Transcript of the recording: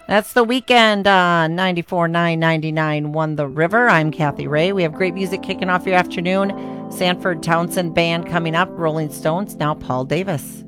That's The Weekend on 94.999 Won the River. I'm Kathy Ray. We have great music kicking off your afternoon. Sanford Townsend Band coming up, Rolling Stones, now Paul Davis.